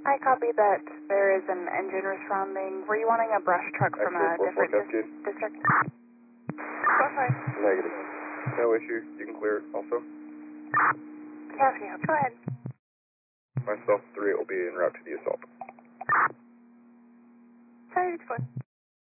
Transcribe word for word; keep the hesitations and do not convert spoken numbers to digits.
I copy that there is an engine responding. Were you wanting a brush truck from a different dis district? Go for it. Negative. No issue. You can clear it also. Yeah, go ahead. Myself, three will be en route to the assault. Sorry,